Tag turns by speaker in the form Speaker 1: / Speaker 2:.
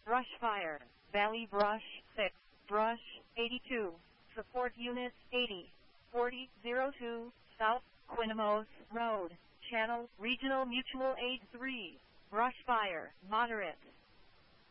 Speaker 1: Brush fire. Valley Brush 6. Brush 82. Support Unit 80. 4002 South Quinamos Road. Channel Regional Mutual Aid 3. Brush fire. Moderate.